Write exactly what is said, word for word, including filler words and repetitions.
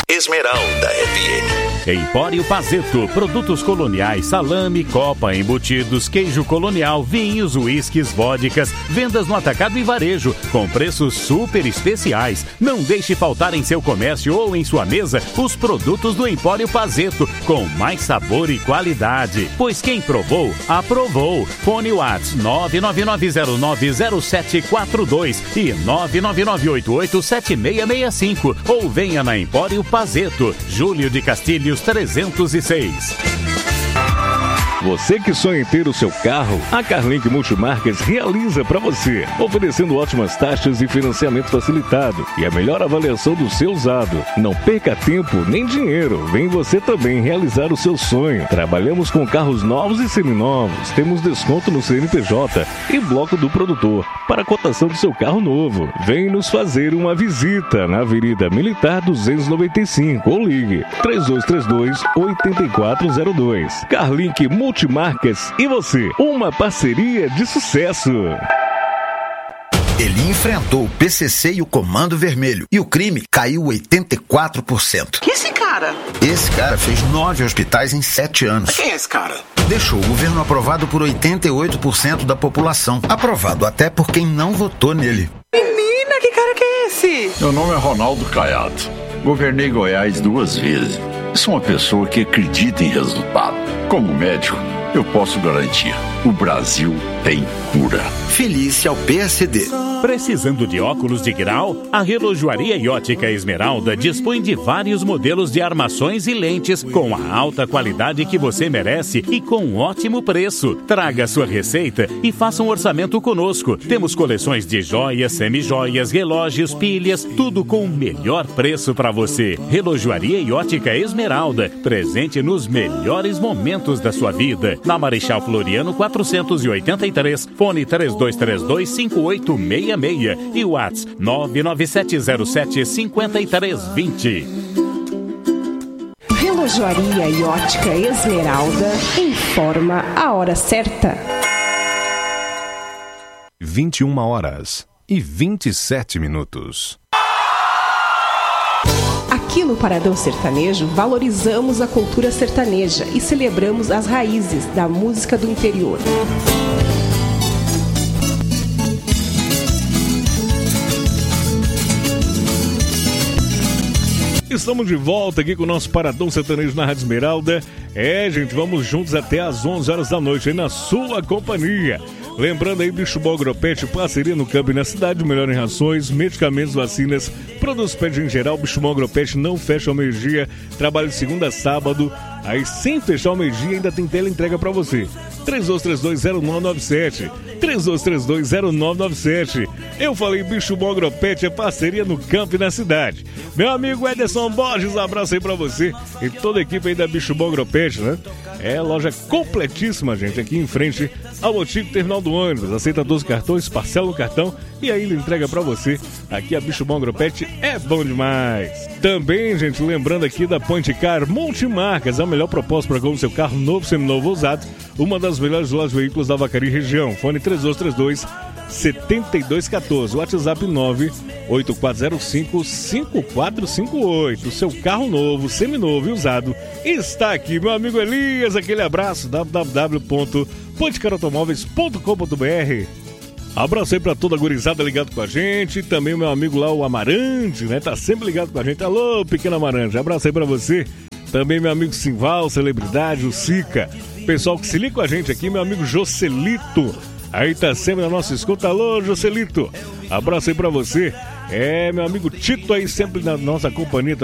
Esmeralda F M. Empório Pazeto, produtos coloniais, salame, copa, embutidos, queijo colonial, vinhos, uísques, vodkas, vendas no atacado e varejo, com preços super especiais. Não deixe faltar em seu comércio ou em sua mesa os produtos do Empório Pazeto, com mais sabor e qualidade. Pois quem provou, aprovou. Fone WhatsApp nove nove nove zero nove zero sete quatro dois e nove nove nove oito oito sete seis seis cinco ou venha na Empório Pazeto, Júlio de Castilhos trezentos e seis. Você que sonha em ter o seu carro, a Carlink Multimarcas realiza para você, oferecendo ótimas taxas e financiamento facilitado e a melhor avaliação do seu usado. Não perca tempo nem dinheiro, vem você também realizar o seu sonho. Trabalhamos com carros novos e seminovos, temos desconto no C N P J e bloco do produtor para a cotação do seu carro novo. Vem nos fazer uma visita na Avenida Militar duzentos e noventa e cinco ou ligue três dois três dois oito quatro zero dois. Carlink Multimarcas. Multimarcas e você, uma parceria de sucesso. Ele enfrentou o P C C e o Comando Vermelho e o crime caiu oitenta e quatro por cento. Que esse cara? Esse cara fez nove hospitais em sete anos. Quem é esse cara? Deixou o governo aprovado por oitenta e oito por cento da população. Aprovado até por quem não votou nele. Menina, que cara que é esse? Meu nome é Ronaldo Caiado. Governei Goiás duas vezes. Sou uma pessoa que acredita em resultado. Como médico, eu posso garantir: o Brasil tem cura. Felice ao P S D. Precisando de óculos de grau? A Relojoaria e Ótica Esmeralda dispõe de vários modelos de armações e lentes com a alta qualidade que você merece e com um ótimo preço. Traga sua receita e faça um orçamento conosco. Temos coleções de joias, semijoias, relógios, pilhas, tudo com o melhor preço para você. Relojoaria e Ótica Esmeralda, presente nos melhores momentos da sua vida. Na Marechal Floriano quatrocentos e oitenta e três, fone três dois três dois cinco oito seis seis e WhatsApp nove nove sete zero sete cinco três dois zero. Relojoaria e Ótica Esmeralda informa a hora certa. vinte e uma horas e vinte e sete minutos. Aqui no Paradão Sertanejo, valorizamos a cultura sertaneja e celebramos as raízes da música do interior. Estamos de volta aqui com o nosso Paradão Sertanejo na Rádio Esmeralda. É, gente, vamos juntos até às onze horas da noite aí na sua companhia. Lembrando aí, Bicho Bom Agropet, parceria no campo e na cidade, melhor em rações, medicamentos, vacinas, produtos pet em geral. Bicho Bom Agropet não fecha ao meio-dia, trabalha de segunda a sábado. Aí, sem fechar o meio-dia, ainda tem tela entrega pra você. três dois três dois zero nove nove sete. três dois três dois zero nove nove sete. Eu falei Bicho Bom Agropet, é parceria no campo e na cidade. Meu amigo Ederson Borges, um abraço aí pra você e toda a equipe aí da Bicho Bom Agropet, né? É loja completíssima, gente, aqui em frente ao antigo terminal do ônibus. Aceita doze cartões, parcela no cartão e ainda entrega pra você. Aqui a Bicho Bom Agropet é bom demais. Também, gente, lembrando aqui da Point Car Multimarcas, a melhor proposta para comprar seu carro novo, seminovo ou usado. Uma das melhores lojas de veículos da Vacaria região. Fone três dois três dois sete dois um quatro. WhatsApp nove oito quatro zero cinco cinco quatro cinco oito. Seu carro novo, seminovo e usado está aqui. Meu amigo Elias, aquele abraço. w w w ponto point car automóveis ponto com ponto b r. Abraço aí pra toda a gurizada ligado com a gente. Também o meu amigo lá, o Amarante, né? Tá sempre ligado com a gente. Alô, pequeno Amarante. Abraço aí pra você. Também meu amigo Simval, celebridade, o Sica. Pessoal que se liga com a gente aqui, meu amigo Joselito. Aí tá sempre na nossa escuta. Alô, Joselito. Abraço aí pra você. É, meu amigo Tito aí sempre na nossa companhia.